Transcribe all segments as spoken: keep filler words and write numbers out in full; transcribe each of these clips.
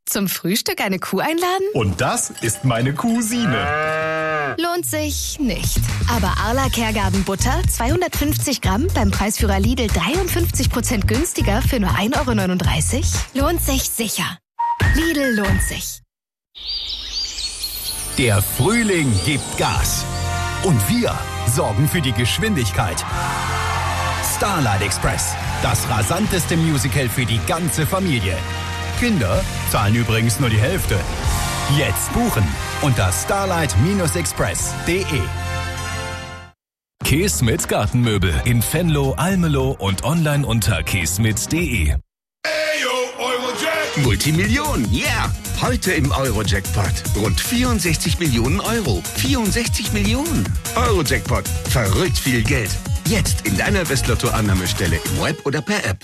Zum Frühstück eine Kuh einladen? Und das ist meine Cousine. Lohnt sich nicht. Aber Arla Kergarten Butter, zweihundertfünfzig Gramm, beim Preisführer Lidl dreiundfünfzig Prozent günstiger für nur ein Euro neununddreißig? Lohnt sich sicher. Lidl lohnt sich. Der Frühling gibt Gas. Und wir sorgen für die Geschwindigkeit. Starlight Express, das rasanteste Musical für die ganze Familie. Kinder zahlen übrigens nur die Hälfte. Jetzt buchen unter starlight Express punkt de. Keesmit Gartenmöbel in Venlo, Almelo und online unter keesmit punkt de. Multimillionen, yeah! Heute im Euro-Jackpot. Rund vierundsechzig Millionen Euro. vierundsechzig Millionen. Euro-Jackpot. Verrückt viel Geld. Jetzt in deiner Westlotto-Annahmestelle im Web oder per App.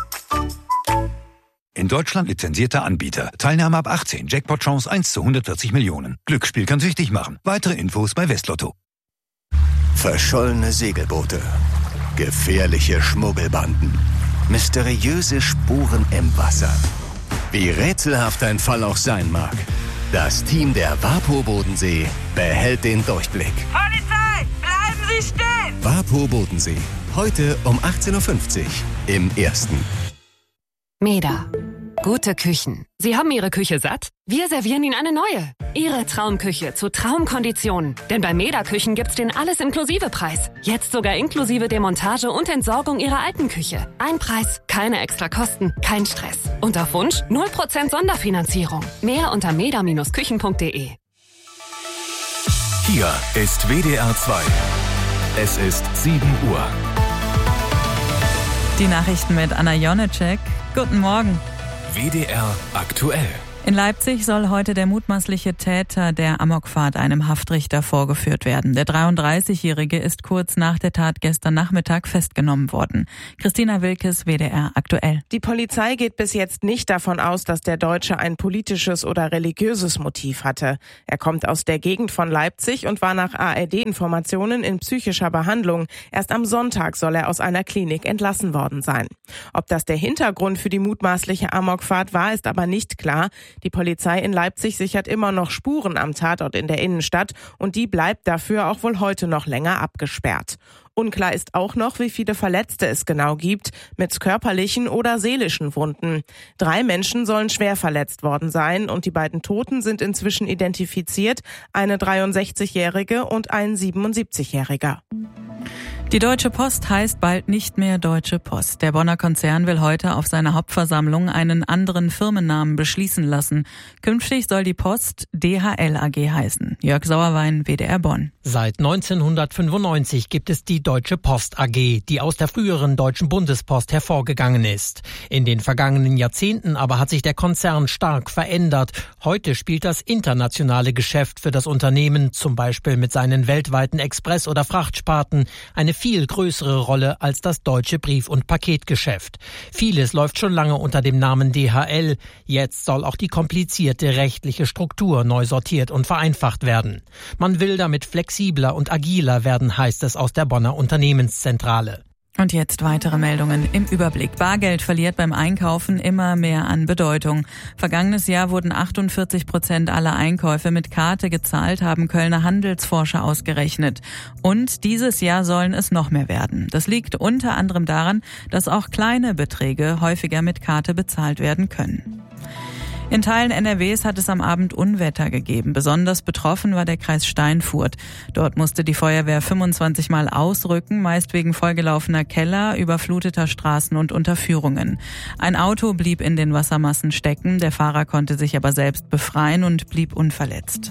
In Deutschland lizenzierter Anbieter. Teilnahme ab achtzehn. Jackpot-Chance eins zu hundertvierzig Millionen. Glücksspiel kann süchtig machen. Weitere Infos bei Westlotto. Verschollene Segelboote. Gefährliche Schmuggelbanden. Mysteriöse Spuren im Wasser. Wie rätselhaft ein Fall auch sein mag. Das Team der WaPo Bodensee behält den Durchblick. Polizei, bleiben Sie stehen! WaPo Bodensee. Heute um achtzehn Uhr fünfzig im Ersten. Meda. Gute Küchen. Sie haben Ihre Küche satt? Wir servieren Ihnen eine neue. Ihre Traumküche zu Traumkonditionen. Denn bei Meda Küchen gibt's den Alles-Inklusive-Preis. Jetzt sogar inklusive Demontage und Entsorgung Ihrer alten Küche. Ein Preis, keine extra Kosten, kein Stress. Und auf Wunsch null Prozent Sonderfinanzierung. Mehr unter meda Bindestrich küchen punkt de. Hier ist W D R zwei. Es ist sieben Uhr. Die Nachrichten mit Anna Jonecek. Guten Morgen. W D R aktuell. In Leipzig soll heute der mutmaßliche Täter der Amokfahrt einem Haftrichter vorgeführt werden. Der dreiunddreißigjährige ist kurz nach der Tat gestern Nachmittag festgenommen worden. Christina Wilkes, W D R aktuell. Die Polizei geht bis jetzt nicht davon aus, dass der Deutsche ein politisches oder religiöses Motiv hatte. Er kommt aus der Gegend von Leipzig und war nach A R D-Informationen in psychischer Behandlung. Erst am Sonntag soll er aus einer Klinik entlassen worden sein. Ob das der Hintergrund für die mutmaßliche Amokfahrt war, ist aber nicht klar. Die Polizei in Leipzig sichert immer noch Spuren am Tatort in der Innenstadt und die bleibt dafür auch wohl heute noch länger abgesperrt. Unklar ist auch noch, wie viele Verletzte es genau gibt, mit körperlichen oder seelischen Wunden. Drei Menschen sollen schwer verletzt worden sein und die beiden Toten sind inzwischen identifiziert, eine dreiundsechzigjährige und ein siebenundsiebzigjähriger. Die Deutsche Post heißt bald nicht mehr Deutsche Post. Der Bonner Konzern will heute auf seiner Hauptversammlung einen anderen Firmennamen beschließen lassen. Künftig soll die Post D H L A G heißen. Jörg Sauerwein, W D R Bonn. Seit neunzehnhundertfünfundneunzig gibt es die Deutsche Post A G, die aus der früheren Deutschen Bundespost hervorgegangen ist. In den vergangenen Jahrzehnten aber hat sich der Konzern stark verändert. Heute spielt das internationale Geschäft für das Unternehmen, zum Beispiel mit seinen weltweiten Express- oder Frachtsparten, eine viel größere Rolle als das deutsche Brief- und Paketgeschäft. Vieles läuft schon lange unter dem Namen D H L. Jetzt soll auch die komplizierte rechtliche Struktur neu sortiert und vereinfacht werden. Man will damit flexibler und agiler werden, heißt es aus der Bonner Unternehmenszentrale. Und jetzt weitere Meldungen im Überblick. Bargeld verliert beim Einkaufen immer mehr an Bedeutung. Vergangenes Jahr wurden achtundvierzig Prozent aller Einkäufe mit Karte gezahlt, haben Kölner Handelsforscher ausgerechnet. Und dieses Jahr sollen es noch mehr werden. Das liegt unter anderem daran, dass auch kleine Beträge häufiger mit Karte bezahlt werden können. In Teilen N R Ws hat es am Abend Unwetter gegeben. Besonders betroffen war der Kreis Steinfurt. Dort musste die Feuerwehr fünfundzwanzig Mal ausrücken, meist wegen vollgelaufener Keller, überfluteter Straßen und Unterführungen. Ein Auto blieb in den Wassermassen stecken, der Fahrer konnte sich aber selbst befreien und blieb unverletzt.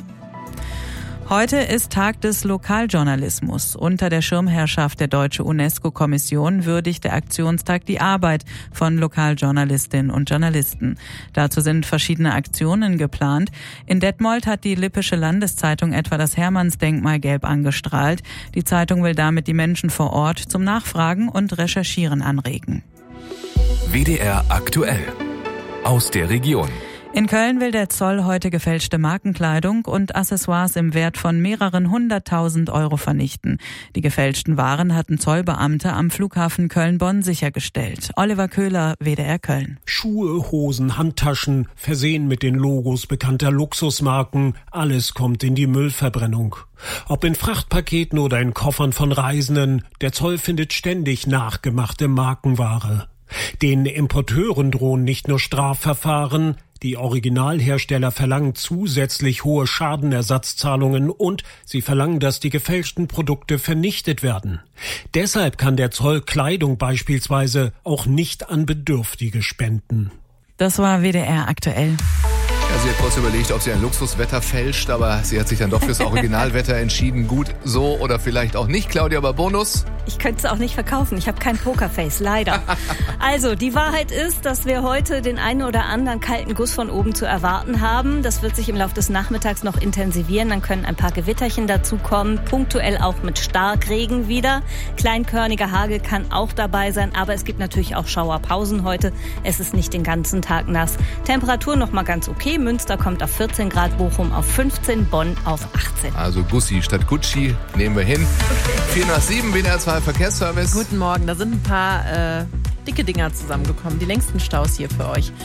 Heute ist Tag des Lokaljournalismus. Unter der Schirmherrschaft der Deutsche UNESCO-Kommission würdigt der Aktionstag die Arbeit von Lokaljournalistinnen und Journalisten. Dazu sind verschiedene Aktionen geplant. In Detmold hat die Lippische Landeszeitung etwa das Hermannsdenkmal gelb angestrahlt. Die Zeitung will damit die Menschen vor Ort zum Nachfragen und Recherchieren anregen. W D R aktuell. Aus der Region. In Köln will der Zoll heute gefälschte Markenkleidung und Accessoires im Wert von mehreren hunderttausend Euro vernichten. Die gefälschten Waren hatten Zollbeamte am Flughafen Köln-Bonn sichergestellt. Oliver Köhler, W D R Köln. Schuhe, Hosen, Handtaschen, versehen mit den Logos bekannter Luxusmarken, alles kommt in die Müllverbrennung. Ob in Frachtpaketen oder in Koffern von Reisenden, der Zoll findet ständig nachgemachte Markenware. Den Importeuren drohen nicht nur Strafverfahren, die Originalhersteller verlangen zusätzlich hohe Schadenersatzzahlungen und sie verlangen, dass die gefälschten Produkte vernichtet werden. Deshalb kann der Zoll Kleidung beispielsweise auch nicht an Bedürftige spenden. Das war W D R aktuell. Ja, sie hat kurz überlegt, ob sie ein Luxuswetter fälscht, aber sie hat sich dann doch fürs Originalwetter entschieden. Gut, so oder vielleicht auch nicht. Claudia, aber Bonus? Ich könnte es auch nicht verkaufen. Ich habe kein Pokerface, leider. Also, die Wahrheit ist, dass wir heute den einen oder anderen kalten Guss von oben zu erwarten haben. Das wird sich im Laufe des Nachmittags noch intensivieren. Dann können ein paar Gewitterchen dazukommen. Punktuell auch mit Starkregen wieder. Kleinkörniger Hagel kann auch dabei sein. Aber es gibt natürlich auch Schauerpausen heute. Es ist nicht den ganzen Tag nass. Temperatur noch mal ganz okay. Münster kommt auf vierzehn Grad, Bochum auf fünfzehn, Bonn auf achtzehn. Also Gussi statt Gucci nehmen wir hin. Okay. vier nach sieben, W D R zwei Verkehrsservice. Guten Morgen, da sind ein paar äh, dicke Dinger zusammengekommen. Die längsten Staus hier für euch.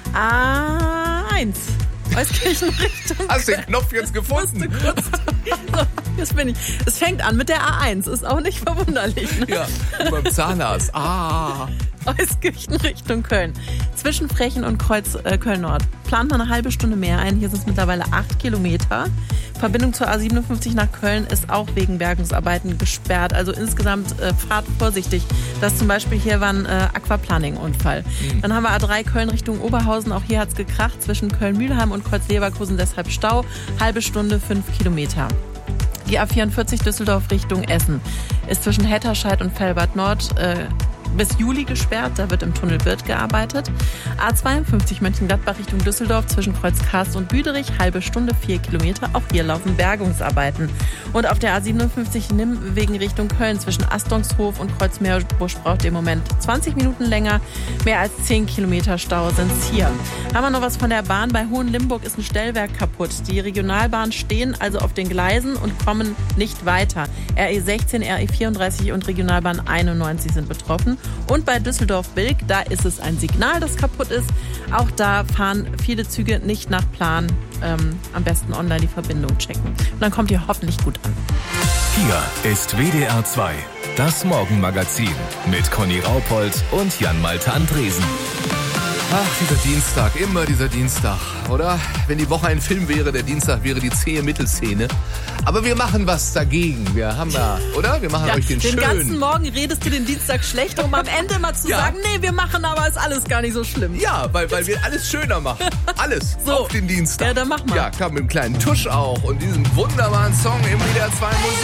A eins. Euskirchen Richtung. Hast du den Knopf jetzt gefunden? So, jetzt bin ich. Es fängt an mit der A eins. Ist auch nicht verwunderlich. Ne? Ja, beim Zahnarzt. Ah. Euskirchen Richtung Köln. Zwischen Frechen und Kreuz äh, Köln-Nord. Plant man eine halbe Stunde mehr ein. Hier sind es mittlerweile acht Kilometer. Verbindung zur A siebenundfünfzig nach Köln ist auch wegen Bergungsarbeiten gesperrt. Also insgesamt äh, fahrt vorsichtig. Das zum Beispiel hier war ein äh, Aquaplaning-Unfall. Mhm. Dann haben wir A drei Köln Richtung Oberhausen. Auch hier hat es gekracht. Zwischen Köln-Mühlheim und Kreuz-Leverkusen deshalb Stau. Halbe Stunde, fünf Kilometer. Die A vierundvierzig Düsseldorf Richtung Essen ist zwischen Hetterscheid und Velbert Nord äh, bis Juli gesperrt, da wird im Tunnel Birth gearbeitet. A zweiundfünfzig Mönchengladbach Richtung Düsseldorf zwischen Kreuzkarst und Büderich, halbe Stunde, vier Kilometer. Auch hier laufen Bergungsarbeiten. Und auf der A siebenundfünfzig Nimmwegen Richtung Köln zwischen Astongshof und Kreuzmeerbusch braucht ihr im Moment zwanzig Minuten länger. Mehr als zehn Kilometer Stau sind es hier. Haben wir noch was von der Bahn? Bei Hohenlimburg ist ein Stellwerk kaputt. Die Regionalbahnen stehen also auf den Gleisen und kommen nicht weiter. R E sechzehn, R E vierunddreißig und Regionalbahn einundneunzig sind betroffen. Und bei Düsseldorf-Bilk, da ist es ein Signal, das kaputt ist. Auch da fahren viele Züge nicht nach Plan. Ähm, am besten online die Verbindung checken. Und dann kommt ihr hoffentlich gut an. Hier ist W D R zwei, das Morgenmagazin mit Conny Raupold und Jan-Malte Andresen. Ach, dieser Dienstag, immer dieser Dienstag, oder? Wenn die Woche ein Film wäre, der Dienstag wäre die zähe Mittelszene. Aber wir machen was dagegen. Wir haben ja, oder? Wir machen ja, euch den, den schön. Den ganzen Morgen redest du den Dienstag schlecht, um am Ende mal zu ja. sagen, nee, wir machen aber, ist alles gar nicht so schlimm. Ja, weil, weil wir alles schöner machen. Alles so. Auf den Dienstag. Ja, dann mach mal. Ja, komm, mit einem kleinen Tusch auch und diesem wunderbaren Song im W D R zwei Musik.